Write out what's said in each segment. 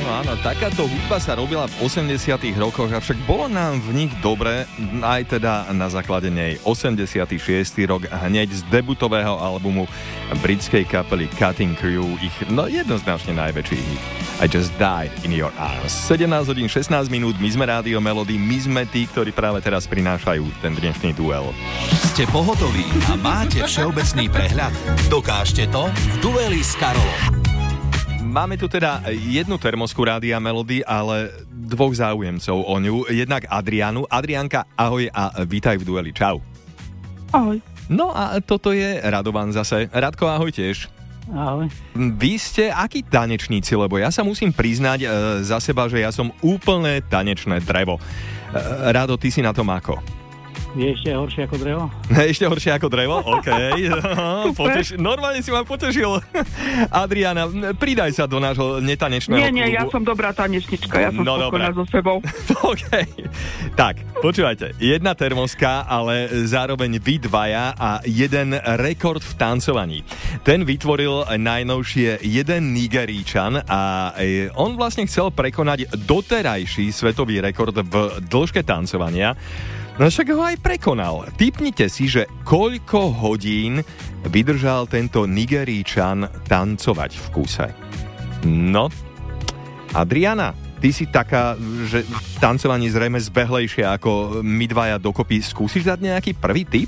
Áno, takáto hudba sa robila v 80 rokoch, avšak bolo nám v nich dobre, aj teda na základe nej. 86. rok, hneď z debutového albumu britskej kapely Cutting Crew, ich jednoznačne najväčší hit. I Just Died in Your Arms. 17 hodín 16 minút, my sme Rádio Melody, my sme tí, ktorí práve teraz prinášajú ten dnešný duel. Ste pohotoví a máte všeobecný prehľad? Dokážte to v dueli s Karolom. Máme tu teda jednu termosku Rádia Melody, ale dvoch záujemcov o ňu. Jednak Adrianu. Adrianka, ahoj a vítaj v dueli. Čau. Ahoj. No a toto je Radovan zase. Radko, ahoj tiež. Ahoj. Vy ste akí tanečníci, lebo ja sa musím priznať za seba, že ja som úplne tanečné drevo. Rado, ty si na tom ako? Je ešte horšie ako drevo? Ešte horšie ako drevo? OK. Normálne si ma potešil. Adriana, pridaj sa do nášho netanečného klubu. Nie, ja som dobrá tanečnička, ja som spokojná so sebou. OK. Tak, počúvajte. Jedna termoska, ale zároveň vy dvaja a jeden rekord v tancovaní. Ten vytvoril najnovšie jeden Nigeríčan a on vlastne chcel prekonať doterajší svetový rekord v dĺžke tancovania. No však ho aj prekonal. Tipnite si, že koľko hodín vydržal tento Nigeríčan tancovať v kúse. No, Adriana, ty si taká, že tancovanie zrejme zbehlejšie ako my dvaja dokopy. Skúsiš dať nejaký prvý tip?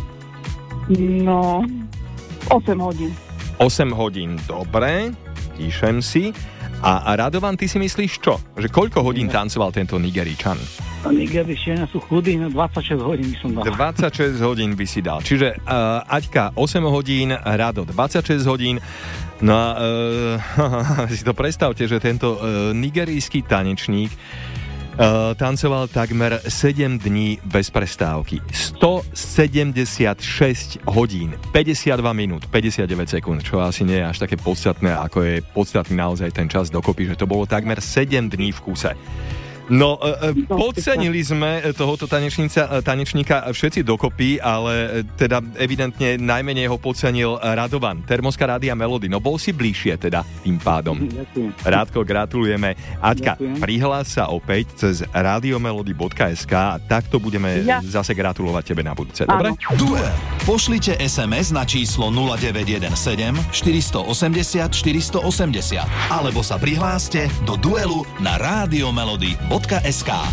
No, 8 hodín. 8 hodín, dobre, píšem si. A Radovan, ty si myslíš čo? Že koľko hodín tancoval tento Nigeríčan? Nigeríčania sú chudí, 26 hodín by som dal. 26 hodín by si dal. Čiže Aťka 8 hodín, Rado 26 hodín. No a si to predstavte, že tento nigerijský tanečník tancoval takmer 7 dní bez prestávky. 176 hodín, 52 minút, 59 sekúnd, čo asi nie je až také podstatné, ako je podstatný naozaj ten čas dokopy, že to bolo takmer 7 dní v kúse. No, podcenili sme tohoto tanečníka všetci dokopy, ale teda evidentne najmenej ho podcenil Radovan, termoska Rádia Melody. No bol si bližšie teda tým pádom. Rádko, gratulujeme. Aťka, prihlás sa opäť cez radiomelody.sk a takto budeme zase gratulovať tebe na budúce. Dobre? Duel. Pošlite SMS na číslo 0917 480 480 alebo sa prihláste do duelu na radiomelody.sk.